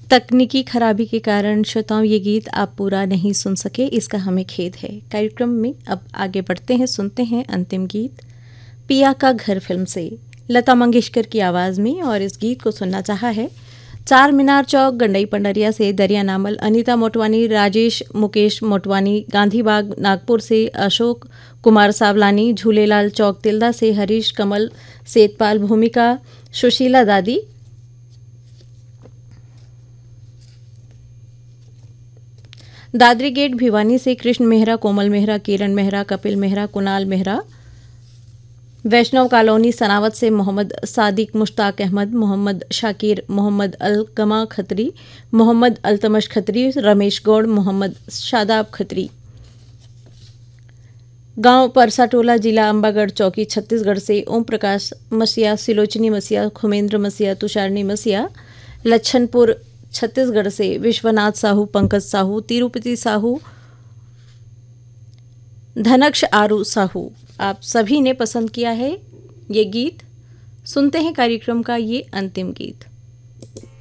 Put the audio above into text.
तकनीकी खराबी के कारण श्रोताओं ये गीत आप पूरा नहीं सुन सके, इसका हमें खेद है। कार्यक्रम में अब आगे बढ़ते हैं, सुनते हैं अंतिम गीत पिया का घर फिल्म से लता मंगेशकर की आवाज़ में। और इस गीत को सुनना चाहा है चार मीनार चौक गंडई पंडरिया से दरिया नामल, अनीता मोटवानी, राजेश मुकेश मोटवानी, गांधी बाग नागपुर से अशोक कुमार सावलानी, झूलेलाल चौक तिल्दा से हरीश कमल सेतपाल, भूमिका सुशीला दादी, दादरी गेट भिवानी से कृष्ण मेहरा, कोमल मेहरा, किरण मेहरा, कपिल मेहरा, कुणाल मेहरा, वैष्णव कॉलोनी सनावत से मोहम्मद सादिक, मुश्ताक अहमद, मोहम्मद शाकिर, मोहम्मद अलकमा खत्री, मोहम्मद अल्तमश खत्री, रमेश गौड़, मोहम्मद शादाब खत्री, गांव परसाटोला, जिला अंबागढ़ चौकी, छत्तीसगढ़ से ओम प्रकाश मसिया, सिलोचनी मसिया, खुमेंद्र मसिया, तुषारनी मसिया, लच्छनपुर छत्तीसगढ़ से विश्वनाथ साहू, पंकज साहू, तिरुपति साहू, धनक्ष आरू साहू, आप सभी ने पसंद किया है ये गीत। सुनते हैं कार्यक्रम का ये अंतिम गीत।